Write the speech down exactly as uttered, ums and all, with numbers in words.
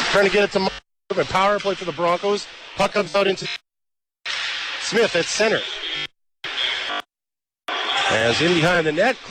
Trying to get it to Marv, and power play for the Broncos. Puck comes out into Smith at center. As in behind the net.